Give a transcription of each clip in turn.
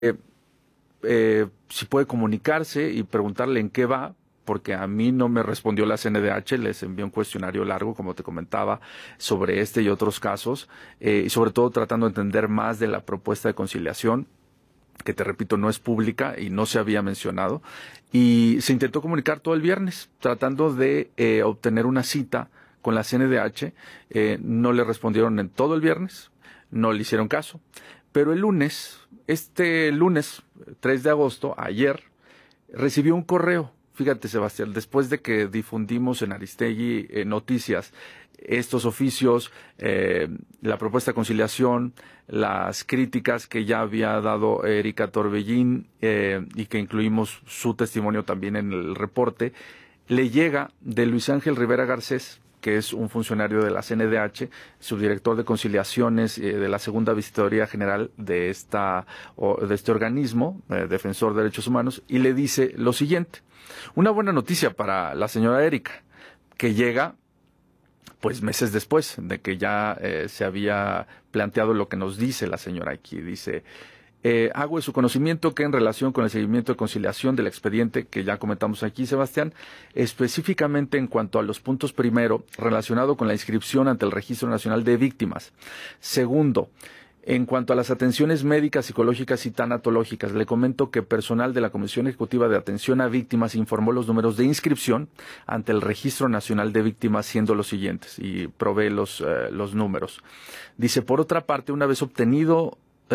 si puede comunicarse y preguntarle en qué va, porque a mí no me respondió la CNDH, les envié un cuestionario largo, como te comentaba, sobre este y otros casos, y sobre todo tratando de entender más de la propuesta de conciliación, que te repito, no es pública y no se había mencionado, y se intentó comunicar todo el viernes, tratando de obtener una cita con la CNDH, no le respondieron en todo el viernes, no le hicieron caso, pero el lunes, este lunes 3 de agosto, ayer, recibió un correo. Fíjate, Sebastián, después de que difundimos en Aristegui Noticias estos oficios, la propuesta de conciliación, las críticas que ya había dado Erika Torbellín y que incluimos su testimonio también en el reporte, le llega de Luis Ángel Rivera Garcés, que es un funcionario de la CNDH, subdirector de conciliaciones de la Segunda Visitaduría General de este organismo, defensor de derechos humanos, y le dice lo siguiente: una buena noticia para la señora Erika, que llega pues meses después de que ya se había planteado lo que nos dice la señora aquí. Dice: hago de su conocimiento que en relación con el seguimiento de conciliación del expediente que ya comentamos aquí, Sebastián, específicamente en cuanto a los puntos primero, relacionado con la inscripción ante el Registro Nacional de Víctimas. Segundo, en cuanto a las atenciones médicas, psicológicas y tanatológicas, le comento que personal de la Comisión Ejecutiva de Atención a Víctimas informó los números de inscripción ante el Registro Nacional de Víctimas, siendo los siguientes, y provee los números. Dice: por otra parte, una vez obtenidos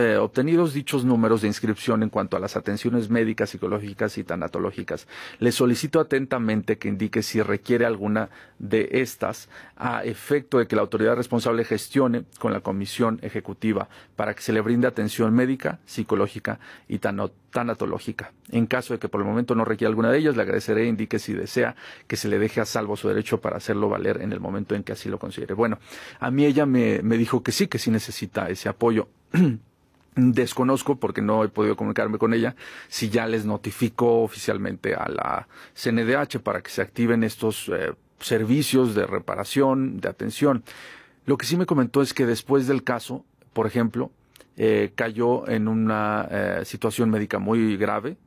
dichos números de inscripción en cuanto a las atenciones médicas, psicológicas y tanatológicas, le solicito atentamente que indique si requiere alguna de estas a efecto de que la autoridad responsable gestione con la Comisión Ejecutiva para que se le brinde atención médica, psicológica y tanatológica. En caso de que por el momento no requiera alguna de ellas, le agradeceré e indique si desea que se le deje a salvo su derecho para hacerlo valer en el momento en que así lo considere. Bueno, a mí ella me dijo que sí necesita ese apoyo. Desconozco, porque no he podido comunicarme con ella, si ya les notificó oficialmente a la CNDH para que se activen estos servicios de reparación, de atención. Lo que sí me comentó es que después del caso, por ejemplo, cayó en una situación médica muy grave,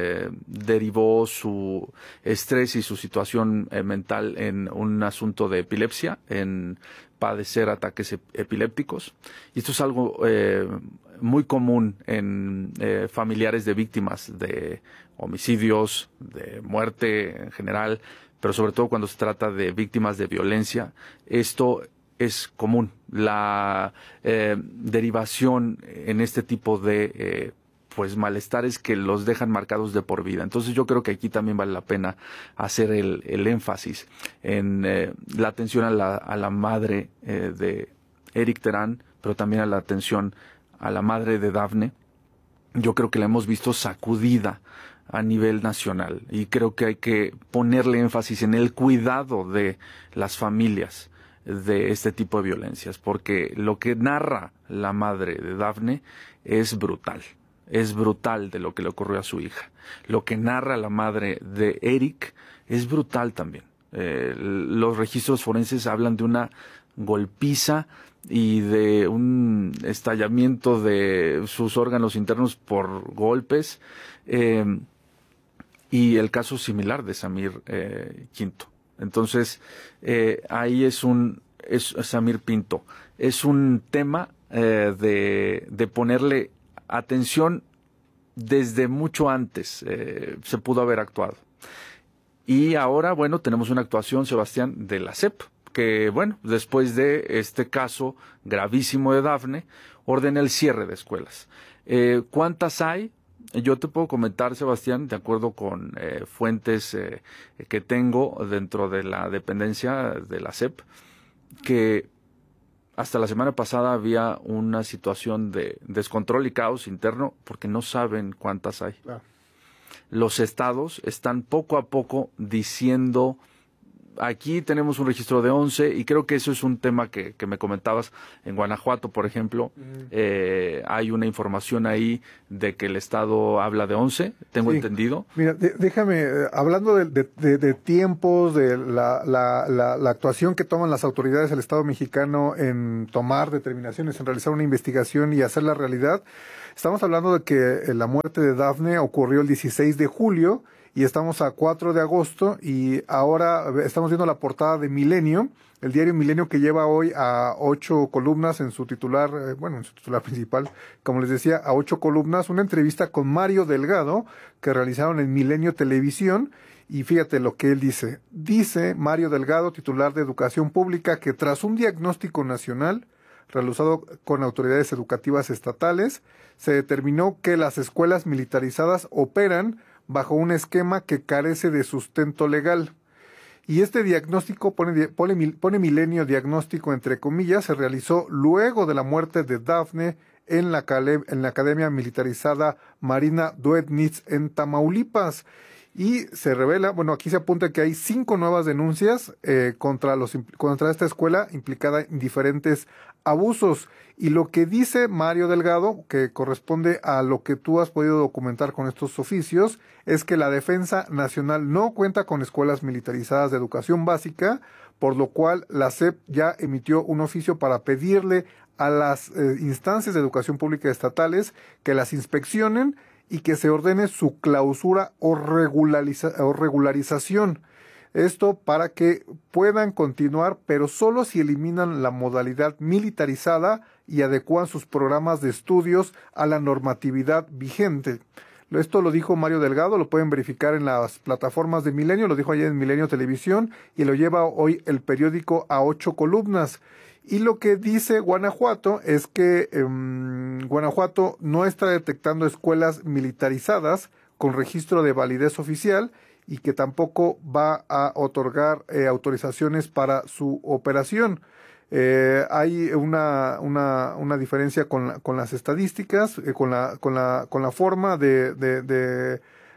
derivó su estrés y su situación mental en un asunto de epilepsia, en padecer ataques epilépticos. Y esto es algo muy común en familiares de víctimas de homicidios, de muerte en general, pero sobre todo cuando se trata de víctimas de violencia. Esto es común, la derivación en este tipo de pues malestares que los dejan marcados de por vida. Entonces yo creo que aquí también vale la pena hacer el énfasis en la atención a la madre de Eric Terán, pero también a la atención a la madre de Dafne. Yo creo que la hemos visto sacudida a nivel nacional y creo que hay que ponerle énfasis en el cuidado de las familias de este tipo de violencias, porque lo que narra la madre de Dafne es brutal de lo que le ocurrió a su hija. Lo que narra la madre de Eric es brutal también. Los registros forenses hablan de una golpiza y de un estallamiento de sus órganos internos por golpes, y el caso similar de Samir Quinto. Entonces, ahí es Samir Pinto. Es un tema de ponerle atención desde mucho antes. Se pudo haber actuado. Y ahora, bueno, tenemos una actuación, Sebastián, de la SEP, que, bueno, después de este caso gravísimo de Dafne, ordena el cierre de escuelas. ¿Cuántas hay? Yo te puedo comentar, Sebastián, de acuerdo con fuentes que tengo dentro de la dependencia de la SEP, que hasta la semana pasada había una situación de descontrol y caos interno porque no saben cuántas hay. Los estados están poco a poco diciendo aquí tenemos un registro de 11 y creo que eso es un tema que me comentabas. En Guanajuato, por ejemplo, hay una información ahí de que el Estado habla de 11, tengo entendido. Mira, déjame, hablando de tiempos, de la actuación que toman las autoridades del Estado mexicano en tomar determinaciones, en realizar una investigación y hacer la realidad, estamos hablando de que la muerte de Dafne ocurrió el 16 de julio, y estamos a 4 de agosto y ahora estamos viendo la portada de Milenio, el diario Milenio, que lleva hoy a 8 columnas en su titular, en su titular principal, como les decía, a 8 columnas, una entrevista con Mario Delgado que realizaron en Milenio Televisión. Y fíjate lo que él dice. Dice Mario Delgado, titular de Educación Pública, que tras un diagnóstico nacional realizado con autoridades educativas estatales, se determinó que las escuelas militarizadas operan bajo un esquema que carece de sustento legal. Y este diagnóstico, pone Milenio diagnóstico entre comillas, se realizó luego de la muerte de Dafne en la Academia Militarizada Marina Duetnitz en Tamaulipas. Y se revela, aquí se apunta que hay 5 nuevas denuncias contra esta escuela implicada en diferentes abusos. Y lo que dice Mario Delgado, que corresponde a lo que tú has podido documentar con estos oficios, es que la Defensa Nacional no cuenta con escuelas militarizadas de educación básica, por lo cual la SEP ya emitió un oficio para pedirle a las instancias de educación pública estatales que las inspeccionen y que se ordene su clausura o regularización. Esto para que puedan continuar, pero solo si eliminan la modalidad militarizada y adecuan sus programas de estudios a la normatividad vigente. Esto lo dijo Mario Delgado, lo pueden verificar en las plataformas de Milenio, lo dijo ayer en Milenio Televisión y lo lleva hoy el periódico a 8 columnas. Y lo que dice Guanajuato es que Guanajuato no está detectando escuelas militarizadas con registro de validez oficial y que tampoco va a otorgar autorizaciones para su operación. Hay una diferencia con las estadísticas, con la forma de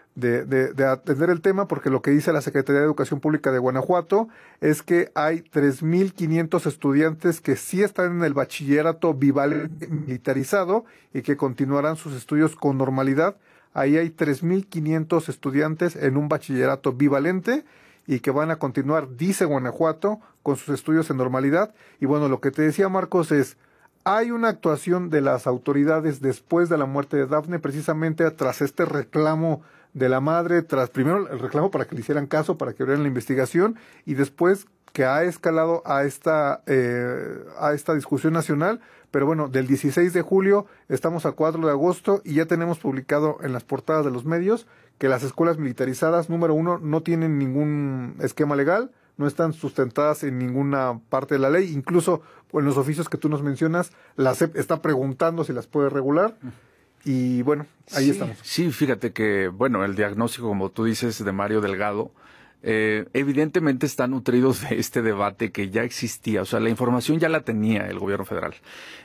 atender el tema, porque lo que dice la Secretaría de Educación Pública de Guanajuato es que hay 3,500 estudiantes que sí están en el bachillerato bivalente militarizado y que continuarán sus estudios con normalidad. Ahí hay 3,500 estudiantes en un bachillerato bivalente y que van a continuar, dice Guanajuato, con sus estudios en normalidad. Y lo que te decía Marcos es, hay una actuación de las autoridades después de la muerte de Dafne, precisamente tras este reclamo de la madre, tras primero el reclamo para que le hicieran caso, para que abrieran la investigación, y después que ha escalado a esta discusión nacional. Pero del 16 de julio estamos a 4 de agosto y ya tenemos publicado en las portadas de los medios que las escuelas militarizadas, número 1, no tienen ningún esquema legal, no están sustentadas en ninguna parte de la ley. Incluso en los oficios que tú nos mencionas, la SEP está preguntando si las puede regular. Y ahí estamos. Sí, fíjate que, el diagnóstico, como tú dices, de Mario Delgado, evidentemente está nutrido de este debate que ya existía. O sea, la información ya la tenía el gobierno federal.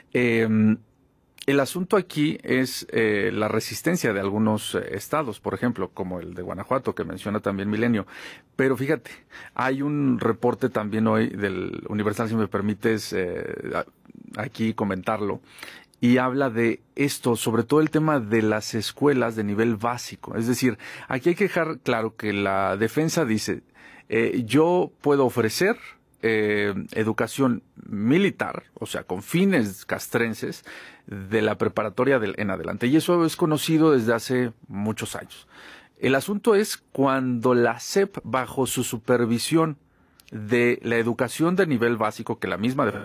El asunto aquí es la resistencia de algunos estados, por ejemplo, como el de Guanajuato, que menciona también Milenio. Pero fíjate, hay un reporte también hoy del Universal, si me permites aquí comentarlo, y habla de esto, sobre todo el tema de las escuelas de nivel básico. Es decir, aquí hay que dejar claro que la defensa dice, yo puedo ofrecer educación militar, o sea, con fines castrenses, de la preparatoria en adelante. Y eso es conocido desde hace muchos años. El asunto es cuando la SEP, bajo su supervisión de la educación de nivel básico, que la misma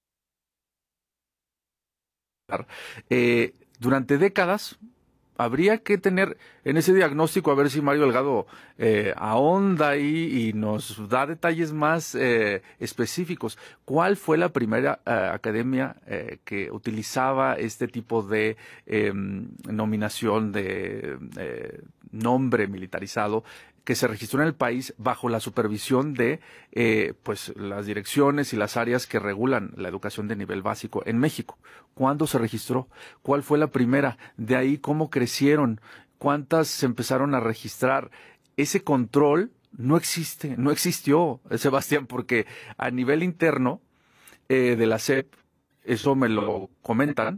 durante décadas, habría que tener en ese diagnóstico, a ver si Mario Delgado ahonda ahí y nos da detalles más específicos. ¿Cuál fue la primera academia que utilizaba este tipo de nominación de nombre militarizado que se registró en el país bajo la supervisión de las direcciones y las áreas que regulan la educación de nivel básico en México? ¿Cuándo se registró? ¿Cuál fue la primera? De ahí, ¿cómo crecieron? ¿Cuántas se empezaron a registrar? Ese control no existió, Sebastián, porque a nivel interno de la SEP, eso me lo comentan,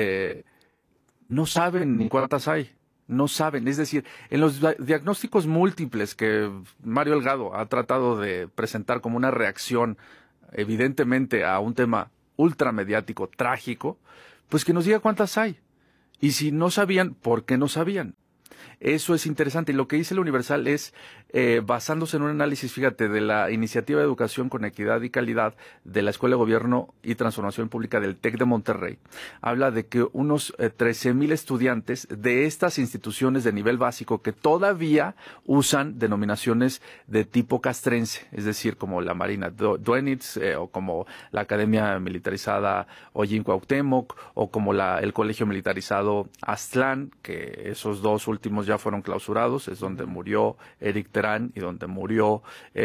no saben ni cuántas hay, no saben. Es decir, en los diagnósticos múltiples que Mario Delgado ha tratado de presentar como una reacción, evidentemente, a un tema ultramediático, trágico, pues que nos diga cuántas hay. Y si no sabían, ¿por qué no sabían? Eso es interesante. Y lo que dice el Universal es, basándose en un análisis, fíjate, de la Iniciativa de Educación con Equidad y Calidad de la Escuela de Gobierno y Transformación Pública del TEC de Monterrey, habla de que unos 13,000 estudiantes de estas instituciones de nivel básico que todavía usan denominaciones de tipo castrense, es decir, como la Marina Duenitz, o como la Academia Militarizada Ollín Cuauhtémoc, o como el Colegio Militarizado Aztlán, que esos dos últimos ya fueron clausurados, es donde murió Eric Terán y donde murió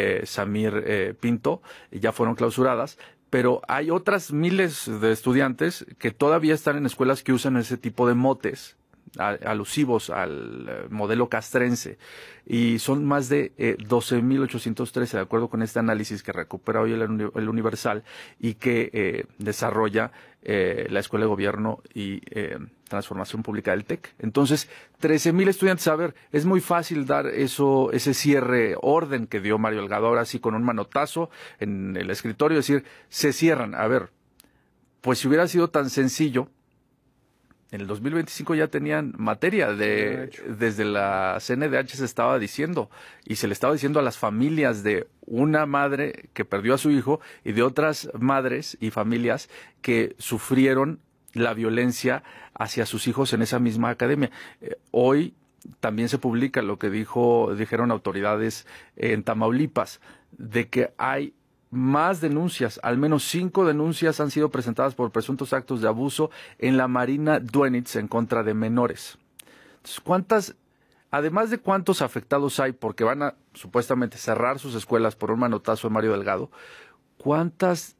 Samir Pinto, y ya fueron clausuradas, pero hay otras miles de estudiantes que todavía están en escuelas que usan ese tipo de motes alusivos al modelo castrense, y son más de 12,813, de acuerdo con este análisis que recupera hoy el Universal y que desarrolla la Escuela de Gobierno y Transformación Pública del TEC. Entonces, 13,000 estudiantes. A ver, es muy fácil dar ese cierre orden que dio Mario Delgado, ahora sí con un manotazo en el escritorio, decir, se cierran. A ver, pues si hubiera sido tan sencillo, en el 2025 ya tenían materia desde la CNDH se estaba diciendo, y se le estaba diciendo a las familias de una madre que perdió a su hijo y de otras madres y familias que sufrieron la violencia hacia sus hijos en esa misma academia. Hoy también se publica lo que dijeron autoridades en Tamaulipas, de que hay más denuncias, al menos 5 denuncias han sido presentadas por presuntos actos de abuso en la Marina Duenitz en contra de menores. Entonces, además de cuántos afectados hay porque van a supuestamente cerrar sus escuelas por un manotazo de Mario Delgado, ¿cuántas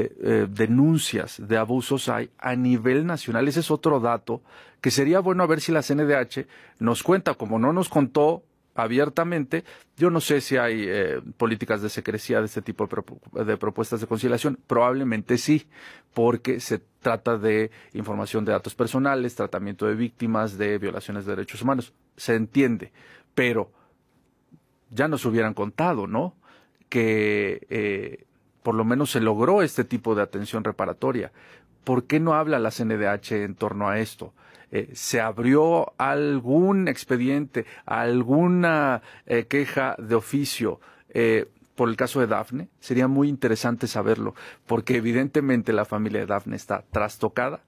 denuncias de abusos hay a nivel nacional? Ese es otro dato que sería bueno a ver si la CNDH nos cuenta, como no nos contó abiertamente. Yo no sé si hay políticas de secrecía de este tipo de propuestas de conciliación. Probablemente sí, porque se trata de información de datos personales, tratamiento de víctimas de violaciones de derechos humanos. Se entiende, pero ya nos hubieran contado, ¿no? Que por lo menos se logró este tipo de atención reparatoria. ¿Por qué no habla la CNDH en torno a esto? ¿Se abrió algún expediente, alguna queja de oficio por el caso de Dafne? Sería muy interesante saberlo, porque evidentemente la familia de Dafne está trastocada,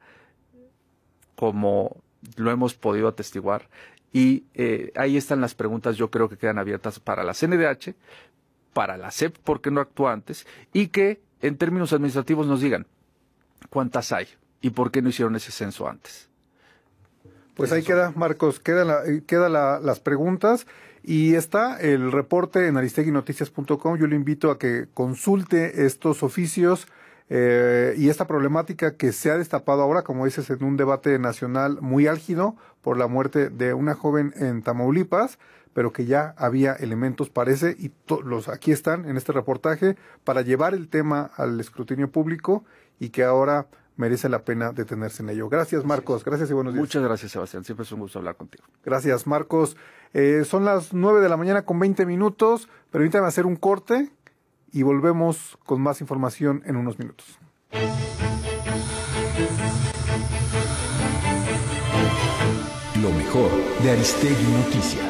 como lo hemos podido atestiguar, y ahí están las preguntas, yo creo que quedan abiertas para la CNDH, para la SEP, ¿por qué no actuó antes? Y que en términos administrativos nos digan cuántas hay y por qué no hicieron ese censo antes. Pues ahí queda, Marcos, quedan las preguntas, y está el reporte en aristeguinoticias.com. Yo le invito a que consulte estos oficios y esta problemática que se ha destapado ahora, como dices, en un debate nacional muy álgido por la muerte de una joven en Tamaulipas, pero que ya había elementos, parece, y aquí están en este reportaje para llevar el tema al escrutinio público, y que ahora merece la pena detenerse en ello. Gracias, Marcos. Gracias y buenos días. Muchas gracias, Sebastián. Siempre es un gusto hablar contigo. Gracias, Marcos. Son las 9 de la mañana con 20 minutos. Permítame hacer un corte y volvemos con más información en unos minutos. Lo mejor de Aristegui Noticias.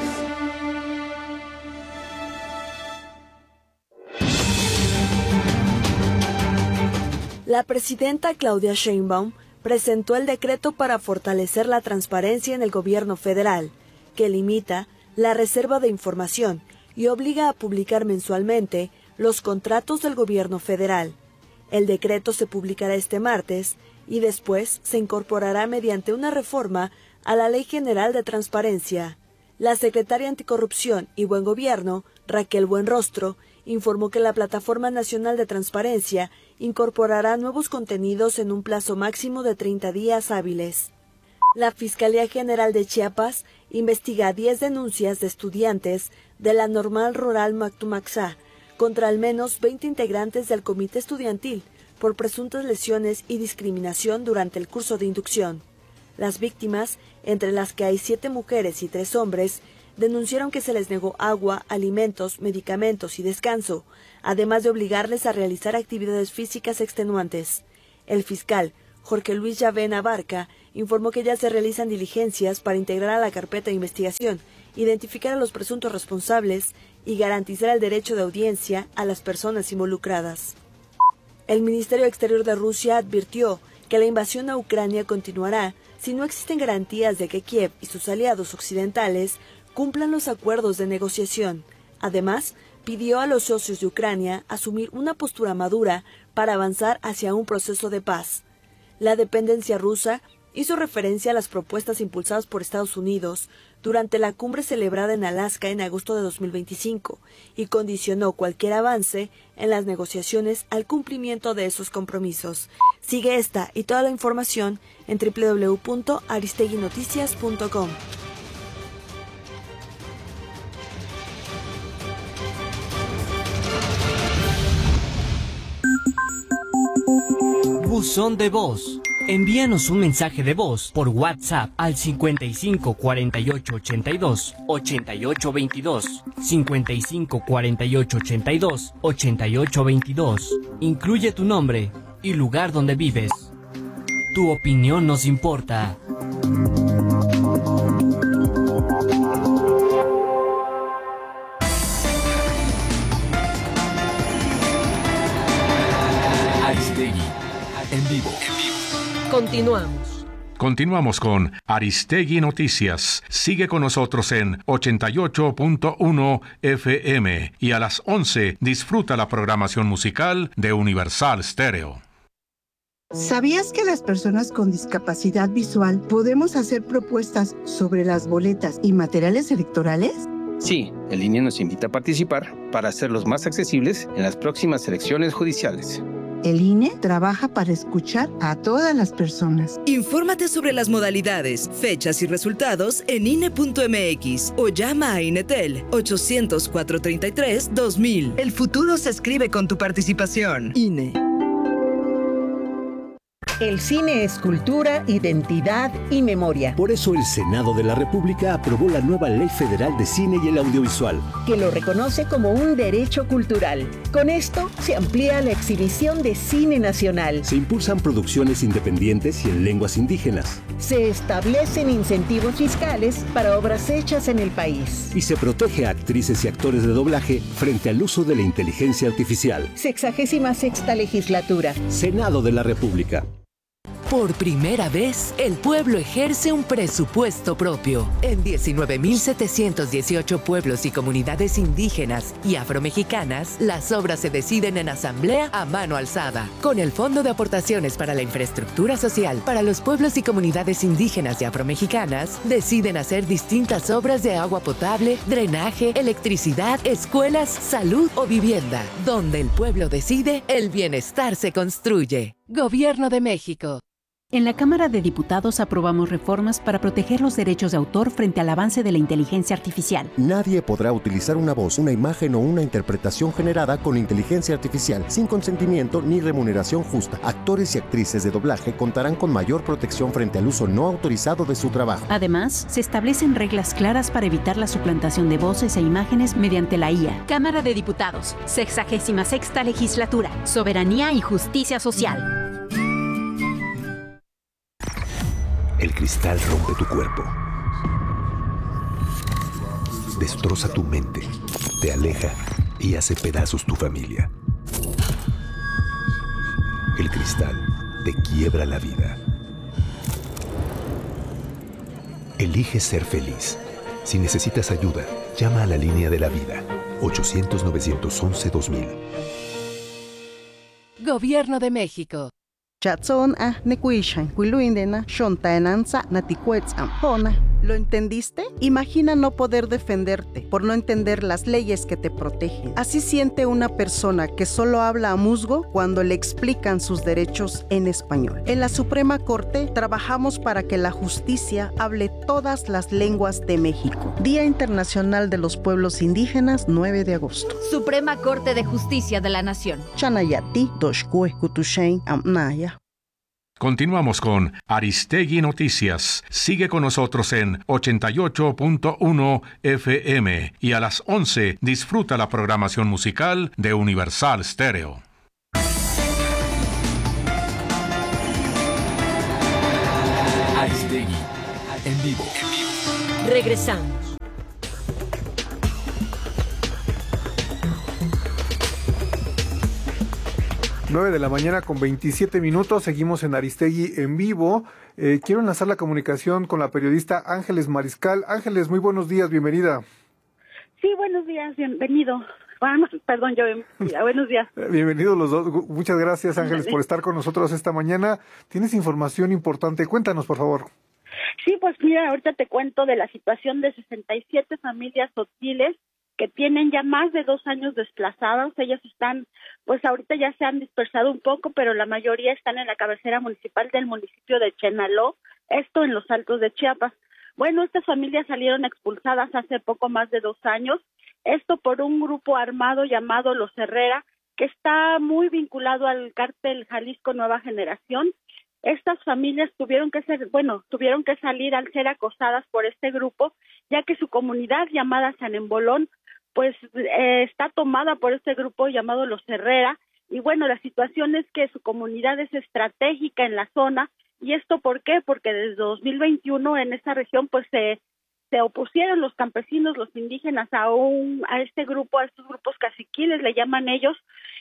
La presidenta Claudia Sheinbaum presentó el decreto para fortalecer la transparencia en el gobierno federal, que limita la reserva de información y obliga a publicar mensualmente los contratos del gobierno federal. El decreto se publicará este martes y después se incorporará mediante una reforma a la Ley General de Transparencia. La secretaria Anticorrupción y Buen Gobierno, Raquel Buenrostro, informó que la Plataforma Nacional de Transparencia incorporará nuevos contenidos en un plazo máximo de 30 días hábiles. La Fiscalía General de Chiapas investiga 10 denuncias de estudiantes de la Normal Rural Mactumaxá contra al menos 20 integrantes del comité estudiantil por presuntas lesiones y discriminación durante el curso de inducción. Las víctimas, entre las que hay 7 mujeres y 3 hombres, denunciaron que se les negó agua, alimentos, medicamentos y descanso, además de obligarles a realizar actividades físicas extenuantes. El fiscal, Jorge Luis Llavena Barca, informó que ya se realizan diligencias para integrar a la carpeta de investigación, identificar a los presuntos responsables y garantizar el derecho de audiencia a las personas involucradas. El Ministerio Exterior de Rusia advirtió que la invasión a Ucrania continuará si no existen garantías de que Kiev y sus aliados occidentales cumplan los acuerdos de negociación. Además, pidió a los socios de Ucrania asumir una postura madura para avanzar hacia un proceso de paz. La dependencia rusa hizo referencia a las propuestas impulsadas por Estados Unidos durante la cumbre celebrada en Alaska en agosto de 2025 y condicionó cualquier avance en las negociaciones al cumplimiento de esos compromisos. Sigue esta y toda la información en www.aristeguinoticias.com. Buzón de voz. Envíanos un mensaje de voz por WhatsApp al 55 48 82 88 22, 55 48 82 88 22. Incluye tu nombre y lugar donde vives. Tu opinión nos importa. Aristegui, en vivo. Continuamos con Aristegui Noticias. Sigue con nosotros en 88.1 FM y a las 11 disfruta la programación musical de Universal Stereo. ¿Sabías que las personas con discapacidad visual podemos hacer propuestas sobre las boletas y materiales electorales? Sí, el INE nos invita a participar para hacerlos más accesibles en las próximas elecciones judiciales. El INE trabaja para escuchar a todas las personas. Infórmate sobre las modalidades, fechas y resultados en INE.mx o llama a INETEL 800-433-2000. El futuro se escribe con tu participación. INE. El cine es cultura, identidad y memoria. Por eso el Senado de la República aprobó la nueva Ley Federal de Cine y el Audiovisual, que lo reconoce como un derecho cultural. Con esto se amplía la exhibición de cine nacional. Se impulsan producciones independientes y en lenguas indígenas. Se establecen incentivos fiscales para obras hechas en el país. Y se protege a actrices y actores de doblaje frente al uso de la inteligencia artificial. 66ª Legislatura. Senado de la República. Por primera vez, el pueblo ejerce un presupuesto propio. En 19.718 pueblos y comunidades indígenas y afromexicanas, las obras se deciden en asamblea a mano alzada. Con el Fondo de Aportaciones para la Infraestructura Social para los pueblos y comunidades indígenas y afromexicanas, deciden hacer distintas obras de agua potable, drenaje, electricidad, escuelas, salud o vivienda. Donde el pueblo decide, el bienestar se construye. Gobierno de México. En la Cámara de Diputados aprobamos reformas para proteger los derechos de autor frente al avance de la inteligencia artificial. Nadie podrá utilizar una voz, una imagen o una interpretación generada con inteligencia artificial sin consentimiento ni remuneración justa. Actores y actrices de doblaje contarán con mayor protección frente al uso no autorizado de su trabajo. Además, se establecen reglas claras para evitar la suplantación de voces e imágenes mediante la IA. Cámara de Diputados, 66ª Legislatura, Soberanía y Justicia Social. El cristal rompe tu cuerpo, destroza tu mente, te aleja y hace pedazos tu familia. El cristal te quiebra la vida. Elige ser feliz. Si necesitas ayuda, llama a la línea de la vida, 800-911-2000. Gobierno de México. Chatson a nekuishan, Wiluindena, Shontaenanza, Naticuetzam, Pona. ¿Lo entendiste? Imagina no poder defenderte por no entender las leyes que te protegen. Así siente una persona que solo habla a musgo cuando le explican sus derechos en español. En la Suprema Corte trabajamos para que la justicia hable todas las lenguas de México. Día Internacional de los Pueblos Indígenas, 9 de agosto. Suprema Corte de Justicia de la Nación. Chanayati, Doshkue, Kutushain, Amnaya. Continuamos con Aristegui Noticias. Sigue con nosotros en 88.1 FM y a las 11 disfruta la programación musical de Universal Stereo. Aristegui, en vivo. Regresamos. 9 de la mañana con 27 minutos, seguimos en Aristegui en vivo. Quiero enlazar la comunicación con la periodista Ángeles Mariscal. Ángeles, muy buenos días, bienvenida. Sí, buenos días, bienvenido. Perdón, buenos días. Bienvenidos los dos. Muchas gracias, Ángeles, por estar con nosotros esta mañana. Tienes información importante, cuéntanos, por favor. Sí, pues mira, ahorita te cuento de la situación de 67 familias tzotzíles que tienen ya más de 2 años desplazadas. Ellas están, pues ahorita ya se han dispersado un poco, pero la mayoría están en la cabecera municipal del municipio de Chenaló, esto en los Altos de Chiapas. Bueno, estas familias salieron expulsadas hace poco más de 2 años, esto por un grupo armado llamado Los Herrera, que está muy vinculado al cártel Jalisco Nueva Generación. Estas familias tuvieron que salir al ser acosadas por este grupo, ya que su comunidad llamada San Embolón pues está tomada por este grupo llamado Los Herrera, y bueno, la situación es que su comunidad es estratégica en la zona. ¿Y esto por qué? Porque desde 2021 en esta región pues se opusieron los campesinos, los indígenas a este grupo, a estos grupos caciquiles le llaman ellos,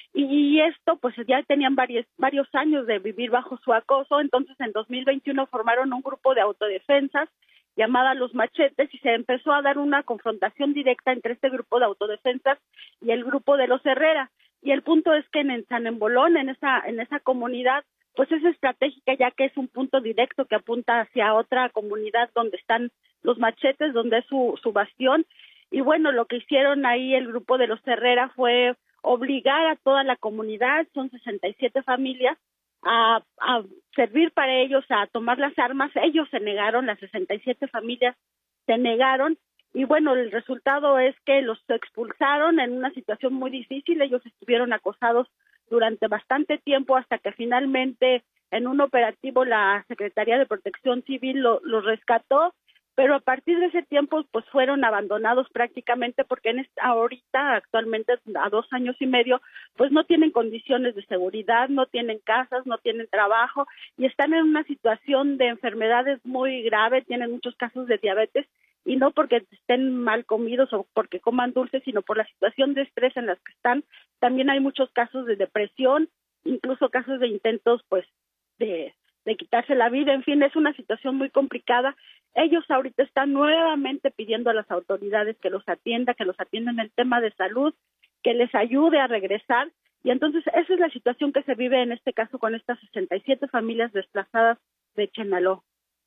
y esto pues ya tenían varios años de vivir bajo su acoso. Entonces en 2021 formaron un grupo de autodefensas llamada Los Machetes, y se empezó a dar una confrontación directa entre este grupo de autodefensas y el grupo de Los Herrera. Y el punto es que en San Embolón, en esa comunidad, pues es estratégica, ya que es un punto directo que apunta hacia otra comunidad donde están Los Machetes, donde es su bastión. Y bueno, lo que hicieron ahí el grupo de Los Herrera fue obligar a toda la comunidad, son 67 familias, a servir para ellos, a tomar las armas. Ellos se negaron, las 67 familias se negaron, y bueno, el resultado es que los expulsaron en una situación muy difícil. Ellos estuvieron acosados durante bastante tiempo hasta que finalmente en un operativo la Secretaría de Protección Civil los rescató, pero a partir de ese tiempo pues fueron abandonados prácticamente, porque actualmente a 2 años y medio pues no tienen condiciones de seguridad, no tienen casas, no tienen trabajo, y están en una situación de enfermedades muy grave. Tienen muchos casos de diabetes, y no porque estén mal comidos o porque coman dulces, sino por la situación de estrés en las que están. También hay muchos casos de depresión, incluso casos de intentos pues de quitarse la vida. En fin, es una situación muy complicada. Ellos ahorita están nuevamente pidiendo a las autoridades que los atiendan en el tema de salud, que les ayude a regresar. Y entonces esa es la situación que se vive en este caso con estas 67 familias desplazadas de Chenaló.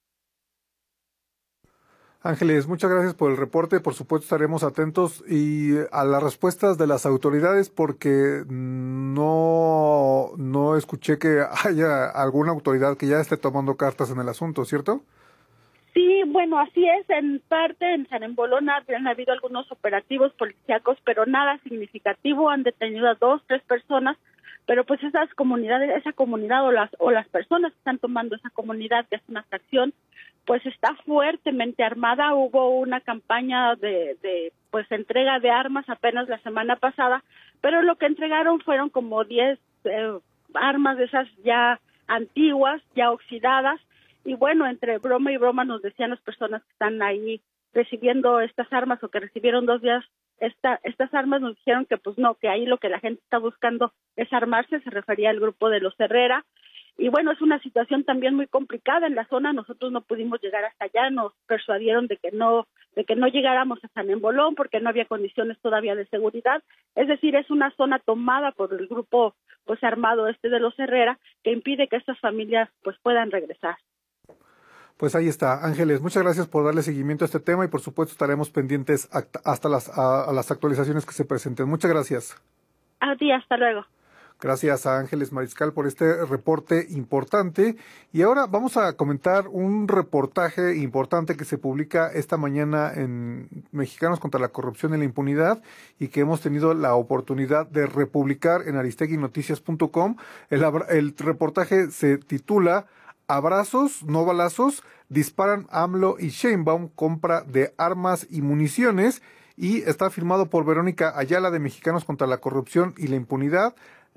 Ángeles, muchas gracias por el reporte. Por supuesto estaremos atentos y a las respuestas de las autoridades, porque no escuché que haya alguna autoridad que ya esté tomando cartas en el asunto, ¿cierto? Sí, bueno, así es. En parte en San Embolón han habido algunos operativos policíacos, pero nada significativo. Han detenido a 2, 3 personas, pero pues esa comunidad o las personas que están tomando esa comunidad, que es una fracción, pues está fuertemente armada. Hubo una campaña de entrega de armas apenas la semana pasada, pero lo que entregaron fueron como 10 armas de esas ya antiguas, ya oxidadas. Y bueno, entre broma y broma nos decían las personas que están ahí recibiendo estas armas, o que recibieron 2 días estas armas, nos dijeron que pues no, que ahí lo que la gente está buscando es armarse. Se refería al grupo de Los Herrera. Y bueno, es una situación también muy complicada en la zona. Nosotros no pudimos llegar hasta allá, nos persuadieron de que no llegáramos a San Embolón porque no había condiciones todavía de seguridad. Es decir, es una zona tomada por el grupo pues armado de Los Herrera, que impide que estas familias pues puedan regresar. Pues ahí está, Ángeles, muchas gracias por darle seguimiento a este tema y por supuesto estaremos pendientes hasta las actualizaciones que se presenten. Muchas gracias. A ti, hasta luego. Gracias a Ángeles Mariscal por este reporte importante. Y ahora vamos a comentar un reportaje importante que se publica esta mañana en Mexicanos contra la Corrupción y la Impunidad y que hemos tenido la oportunidad de republicar en aristeguinoticias.com. El reportaje se titula Abrazos, no balazos, disparan AMLO y Sheinbaum, compra de armas y municiones, y está firmado por Verónica Ayala de Mexicanos contra la Corrupción y la Impunidad,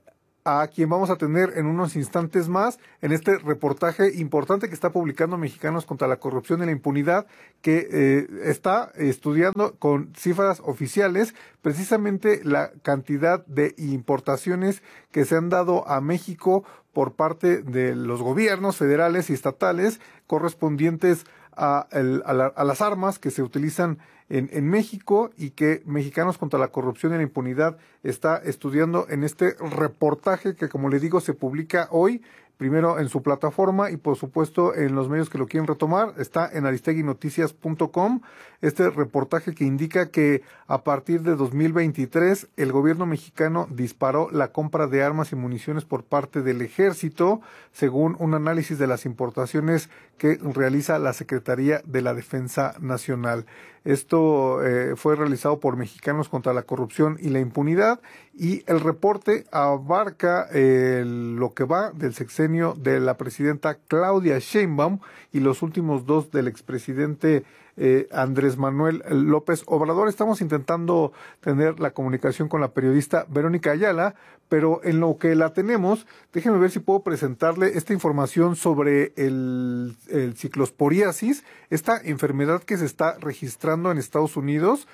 a quien vamos a tener en unos instantes más en este reportaje importante que está publicando Mexicanos contra la Corrupción y la Impunidad, que está estudiando con cifras oficiales precisamente la cantidad de importaciones que se han dado a México por parte de los gobiernos federales y estatales correspondientes a las armas que se utilizan en México, y que Mexicanos contra la Corrupción y la Impunidad está estudiando en este reportaje que, como le digo, se publica hoy, primero en su plataforma y por supuesto en los medios que lo quieren retomar. Está en aristeguinoticias.com este reportaje que indica que a partir de 2023 el gobierno mexicano disparó la compra de armas y municiones por parte del ejército, según un análisis de las importaciones que realiza la Secretaría de la Defensa Nacional. Esto fue realizado por Mexicanos contra la Corrupción y la Impunidad, y el reporte abarca lo que va del sexenio de la presidenta Claudia Sheinbaum y los últimos 2 del expresidente Andrés Manuel López Obrador. Estamos intentando tener la comunicación con la periodista Verónica Ayala, pero en lo que la tenemos, déjenme ver si puedo presentarle esta información sobre el ciclosporiasis, esta enfermedad que se está registrando en Estados Unidos.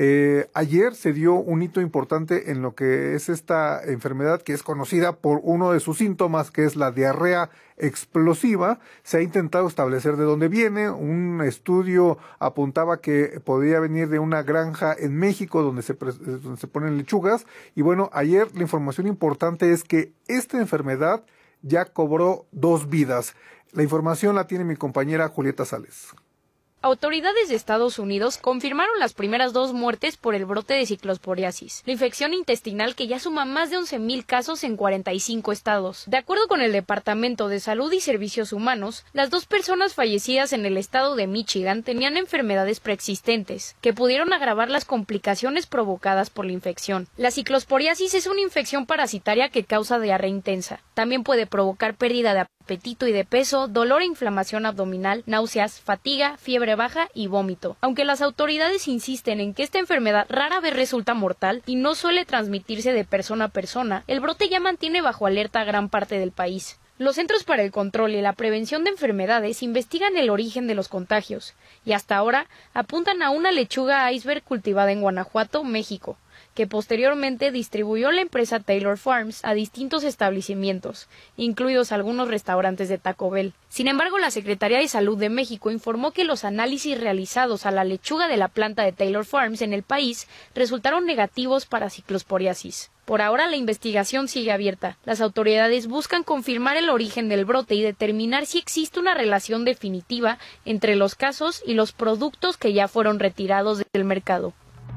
Ayer se dio un hito importante en lo que es esta enfermedad, que es conocida por uno de sus síntomas, que es la diarrea explosiva. Se ha intentado establecer de dónde viene. Un estudio apuntaba que podría venir de una granja en México donde se ponen lechugas. Y bueno, ayer la información importante es que esta enfermedad ya cobró 2 vidas. La información la tiene mi compañera Julieta Sales. Autoridades de Estados Unidos confirmaron las primeras 2 muertes por el brote de ciclosporiasis, la infección intestinal que ya suma más de 11,000 casos en 45 estados. De acuerdo con el Departamento de Salud y Servicios Humanos, las 2 personas fallecidas en el estado de Michigan tenían enfermedades preexistentes, que pudieron agravar las complicaciones provocadas por la infección. La ciclosporiasis es una infección parasitaria que causa diarrea intensa. También puede provocar pérdida de apetito y de peso, dolor e inflamación abdominal, náuseas, fatiga, fiebre baja y vómito. Aunque las autoridades insisten en que esta enfermedad rara vez resulta mortal y no suele transmitirse de persona a persona, el brote ya mantiene bajo alerta a gran parte del país. Los Centros para el Control y la Prevención de Enfermedades investigan el origen de los contagios y hasta ahora apuntan a una lechuga iceberg cultivada en Guanajuato, México, que posteriormente distribuyó la empresa Taylor Farms a distintos establecimientos, incluidos algunos restaurantes de Taco Bell. Sin embargo, la Secretaría de Salud de México informó que los análisis realizados a la lechuga de la planta de Taylor Farms en el país resultaron negativos para ciclosporiasis. Por ahora, la investigación sigue abierta. Las autoridades buscan confirmar el origen del brote y determinar si existe una relación definitiva entre los casos y los productos que ya fueron retirados del mercado.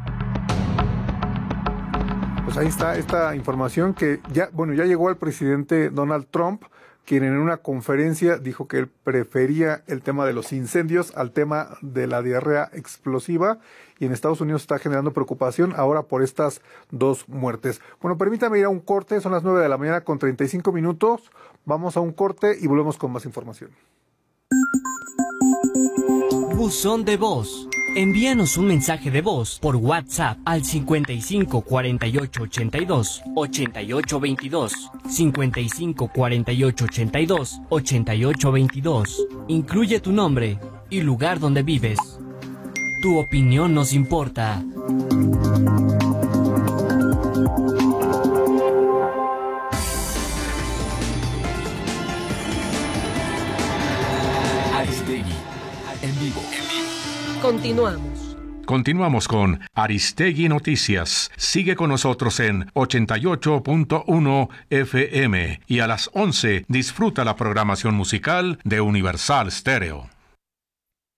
Pues ahí está esta información que ya llegó al presidente Donald Trump, quien en una conferencia dijo que él prefería el tema de los incendios al tema de la diarrea explosiva, y en Estados Unidos está generando preocupación ahora por estas 2 muertes. Bueno, permítame ir a un corte, son las 9 de la mañana con 35 minutos, vamos a un corte y volvemos con más información. Buzón de voz. Envíanos un mensaje de voz por WhatsApp al 55 48 82 88 22, 55 48 82 88 22. Incluye tu nombre y lugar donde vives. Tu opinión nos importa. Aristegui, en vivo. Continuamos. Continuamos con Aristegui Noticias. Sigue con nosotros en 88.1 FM y a las 11 disfruta la programación musical de Universal Stereo.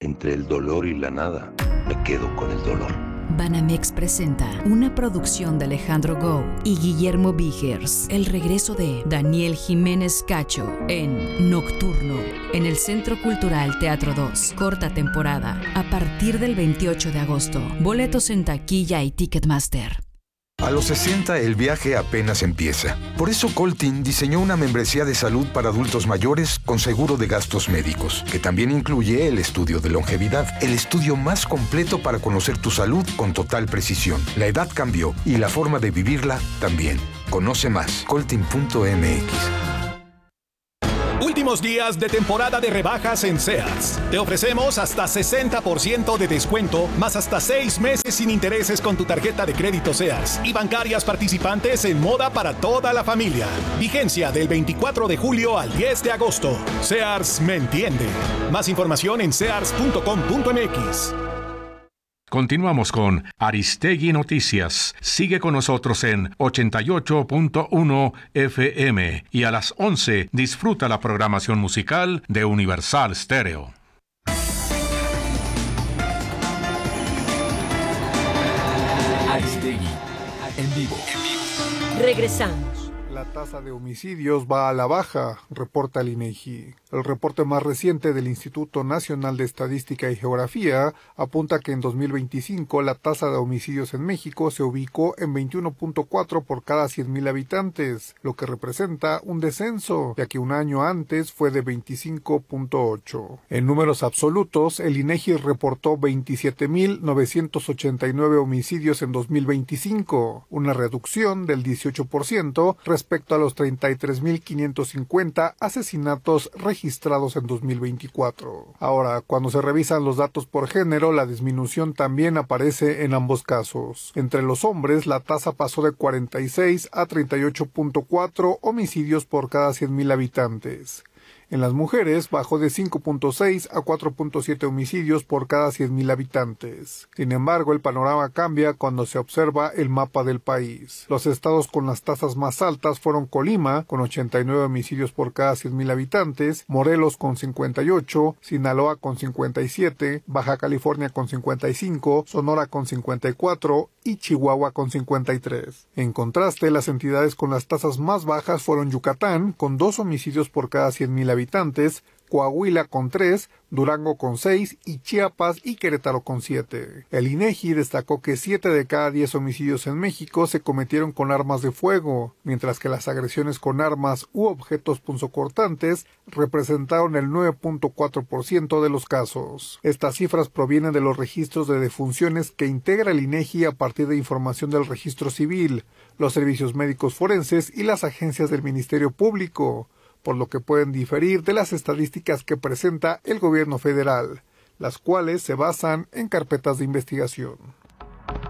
Entre el dolor y la nada, me quedo con el dolor. Banamex presenta una producción de Alejandro Gou y Guillermo Vigers, el regreso de Daniel Jiménez Cacho en Nocturno, en el Centro Cultural Teatro 2, corta temporada, a partir del 28 de agosto. Boletos en taquilla y Ticketmaster. A los 60 el viaje apenas empieza. Por eso Coltin diseñó una membresía de salud para adultos mayores con seguro de gastos médicos, que también incluye el estudio de longevidad, el estudio más completo para conocer tu salud con total precisión. La edad cambió y la forma de vivirla también. Conoce más, coltin.mx. Últimos días de temporada de rebajas en Sears. Te ofrecemos hasta 60% de descuento, más hasta 6 meses sin intereses con tu tarjeta de crédito Sears y bancarias participantes en moda para toda la familia. Vigencia del 24 de julio al 10 de agosto. Sears me entiende. Más información en sears.com.mx. Continuamos con Aristegui Noticias. Sigue con nosotros en 88.1 FM y a las 11 disfruta la programación musical de Universal Stereo. Aristegui, en vivo. Regresamos. La tasa de homicidios va a la baja, reporta el INEGI. El reporte más reciente del Instituto Nacional de Estadística y Geografía apunta que en 2025 la tasa de homicidios en México se ubicó en 21.4 por cada 100,000 habitantes, lo que representa un descenso, ya que un año antes fue de 25.8. En números absolutos, el INEGI reportó 27,989 homicidios en 2025, una reducción del 18% respecto a los 33,550 asesinatos registrados en 2024. Ahora, cuando se revisan los datos por género, la disminución también aparece en ambos casos. Entre los hombres, la tasa pasó de 46 a 38.4 homicidios por cada 100,000 habitantes. En las mujeres bajó de 5.6 a 4.7 homicidios por cada 100,000 habitantes. Sin embargo, el panorama cambia cuando se observa el mapa del país. Los estados con las tasas más altas fueron Colima, con 89 homicidios por cada 100,000 habitantes, Morelos con 58, Sinaloa con 57, Baja California con 55, Sonora con 54 y Chihuahua con 53. En contraste, las entidades con las tasas más bajas fueron Yucatán, con 2 homicidios por cada 100,000 habitantes, Coahuila con 3, Durango con 6 y Chiapas y Querétaro con 7. El INEGI destacó que 7 de cada 10 homicidios en México se cometieron con armas de fuego, mientras que las agresiones con armas u objetos punzocortantes representaron el 9.4% de los casos. Estas cifras provienen de los registros de defunciones que integra el INEGI a partir de información del Registro Civil, los servicios médicos forenses y las agencias del Ministerio Público, por lo que pueden diferir de las estadísticas que presenta el gobierno federal, las cuales se basan en carpetas de investigación.